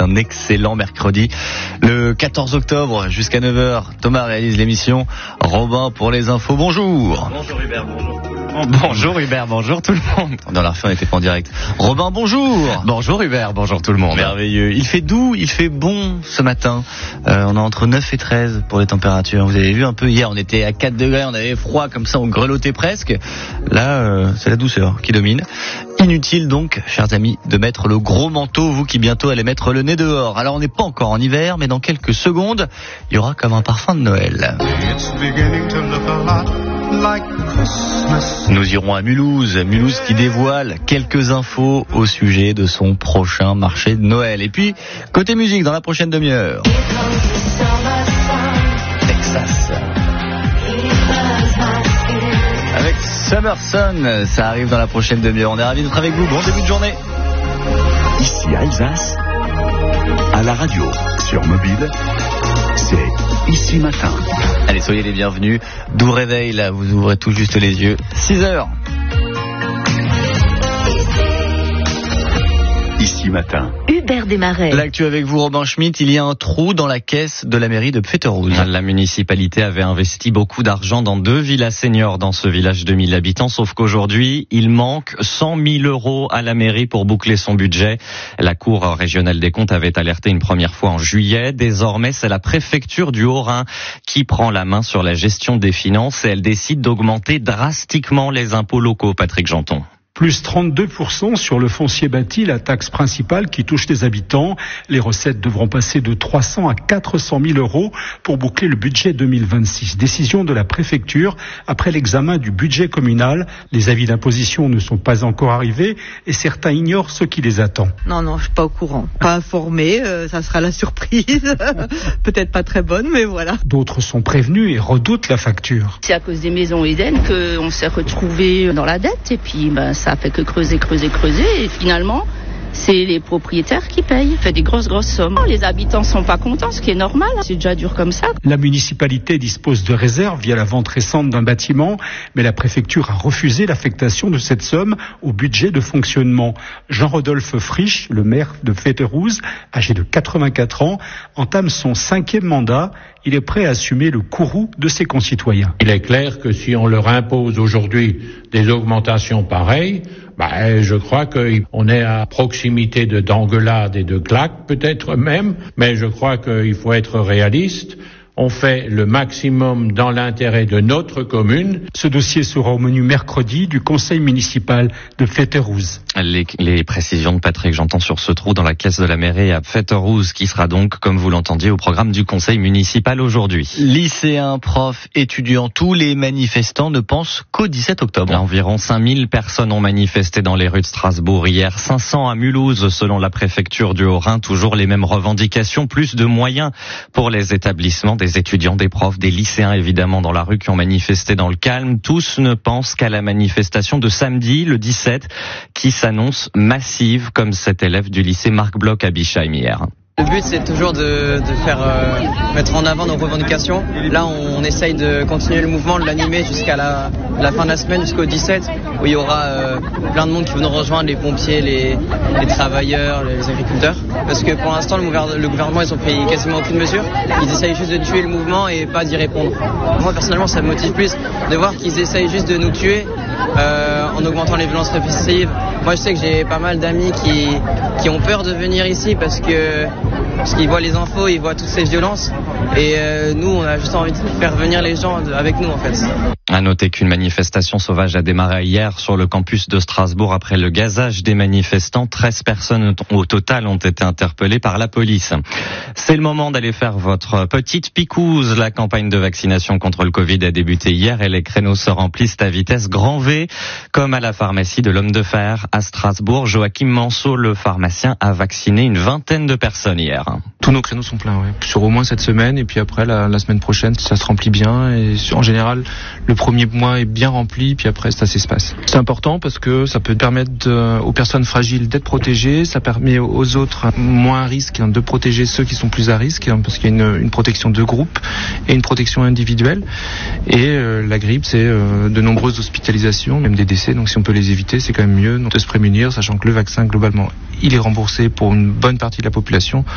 un excellent mercredi. Le 14 octobre jusqu'à 9h, Thomas réalise l'émission. Robin pour les infos, bonjour. Bonjour Hubert, bonjour. Bonjour Hubert, bonjour tout le monde. Dans la refait, on n'était pas en direct. Robin, bonjour. Bonjour Hubert, bonjour tout le monde. Merveilleux. Il fait doux, il fait bon ce matin. On est entre 9 et 13 pour les températures. Vous avez vu un peu hier, on était à 4 degrés, on avait froid comme ça, on grelottait presque. Là, c'est la douceur qui domine. Inutile donc, chers amis, de mettre le gros manteau, vous qui bientôt allez mettre le nez dehors. Alors on n'est pas encore en hiver, mais dans quelques secondes, il y aura comme un parfum de Noël. Nous irons à Mulhouse qui dévoile quelques infos au sujet de son prochain marché de Noël. Et puis, côté musique, dans la prochaine demi-heure. Texas. Avec Summer Sun, ça arrive dans la prochaine demi-heure. On est ravis d'être avec vous. Bon début de journée. Ici Alsace, à la radio, sur mobile, c'est Ici Matin. Allez, soyez les bienvenus. Doux réveil, là, vous ouvrez tout juste les yeux. 6h. Ici Matin. Hubert Desmarais. L'actu avec vous, Robin Schmitt. Il y a un trou dans la caisse de la mairie de Pfetterhouse. La municipalité avait investi beaucoup d'argent dans 2 villas seniors dans ce village de 1000 habitants, sauf qu'aujourd'hui, il manque 100 000 euros à la mairie pour boucler son budget. La Cour régionale des comptes avait alerté une première fois en juillet. Désormais, c'est la préfecture du Haut-Rhin qui prend la main sur la gestion des finances et elle décide d'augmenter drastiquement les impôts locaux. Patrick Janton. Plus 32% sur le foncier bâti, la taxe principale qui touche les habitants. Les recettes devront passer de 300 à 400 000 euros pour boucler le budget 2026. Décision de la préfecture après l'examen du budget communal. Les avis d'imposition ne sont pas encore arrivés et certains ignorent ce qui les attend. Non, je suis pas au courant. Pas informé, ça sera la surprise. Peut-être pas très bonne, mais voilà. D'autres sont prévenus et redoutent la facture. C'est à cause des maisons Eden qu'on s'est retrouvés dans la dette et puis ça a fait que creuser et finalement c'est les propriétaires qui payent. Ça fait des grosses sommes. Les habitants sont pas contents, ce qui est normal, c'est déjà dur comme ça. La municipalité dispose de réserves via la vente récente d'un bâtiment, mais la préfecture a refusé l'affectation de cette somme au budget de fonctionnement. Jean-Rodolphe Frisch, le maire de Pfetterhouse, âgé de 84 ans, entame son 5e mandat. Il est prêt à assumer le courroux de ses concitoyens. Il est clair que si on leur impose aujourd'hui des augmentations pareilles, je crois qu'on est à proximité d'engueulades et de claques, peut-être même, mais je crois qu'il faut être réaliste. On fait le maximum dans l'intérêt de notre commune. Ce dossier sera au menu mercredi du conseil municipal de Pfetterhouse. Les précisions de Patrick Janton sur ce trou dans la caisse de la mairie à Pfetterhouse qui sera donc, comme vous l'entendiez, au programme du conseil municipal aujourd'hui. Lycéens, profs, étudiants, tous les manifestants ne pensent qu'au 17 octobre. Environ 5000 personnes ont manifesté dans les rues de Strasbourg hier, 500 à Mulhouse selon la préfecture du Haut-Rhin. Toujours les mêmes revendications, plus de moyens pour les établissements, des étudiants, des profs, des lycéens évidemment dans la rue qui ont manifesté dans le calme. Tous ne pensent qu'à la manifestation de samedi, le 17, qui s'annonce massive comme cet élève du lycée Marc Bloch à Bischheim hier. Le but, c'est toujours de faire mettre en avant nos revendications. Là, on essaye de continuer le mouvement, de l'animer jusqu'à la fin de la semaine, jusqu'au 17, où il y aura plein de monde qui vont nous rejoindre, les pompiers, les travailleurs, les agriculteurs. Parce que pour l'instant, le gouvernement, ils ont pris quasiment aucune mesure. Ils essayent juste de tuer le mouvement et pas d'y répondre. Moi, personnellement, ça me motive plus de voir qu'ils essayent juste de nous tuer en augmentant les violences répressives. Moi, je sais que j'ai pas mal d'amis qui ont peur de venir ici parce qu'ils voient les infos, ils voient toutes ces violences. Et nous, on a juste envie de faire venir les gens avec nous, en fait. À noter qu'une manifestation sauvage a démarré hier sur le campus de Strasbourg après le gazage des manifestants. 13 personnes au total ont été interpellées par la police. C'est le moment d'aller faire votre petite picouse. La campagne de vaccination contre le Covid a débuté hier et les créneaux se remplissent à vitesse grand V, comme à la pharmacie de l'Homme de Fer à Strasbourg. Joachim Manceau, le pharmacien, a vacciné une 20aine de personnes hier. Tous nos créneaux sont pleins, sur au moins cette semaine, et puis après la semaine prochaine, ça se remplit bien, et en général, le premier mois est bien rempli, puis après ça s'espace. C'est important parce que ça peut permettre aux personnes fragiles d'être protégées, ça permet aux autres moins à risque de protéger ceux qui sont plus à risque, parce qu'il y a une protection de groupe et une protection individuelle. Et la grippe, c'est de nombreuses hospitalisations, même des décès, donc si on peut les éviter, c'est quand même mieux de se prémunir, sachant que le vaccin, globalement, il est remboursé pour une bonne partie de la population.